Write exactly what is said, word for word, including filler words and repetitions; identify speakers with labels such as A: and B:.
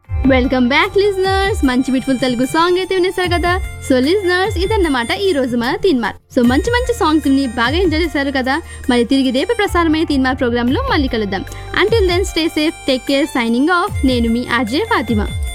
A: Welcome back listeners. మంచి beautiful Telugu song అయితే వినేశారు కదా. సో లిజనర్స్, ఇదన్నమాట ఈ రోజు మన తీన్మార్. సో మంచి మంచి సాంగ్స్ ని బాగా ఎంజాయ్ చేశారు కదా. మరి తిరిగి రేపు ప్రసారమైన తీన్మార్ ప్రోగ్రామ్ లో మళ్ళీ కలుద్దాం. Until then stay safe, take care, signing off. నేను మీ ఆర్జే ఫాతిమా.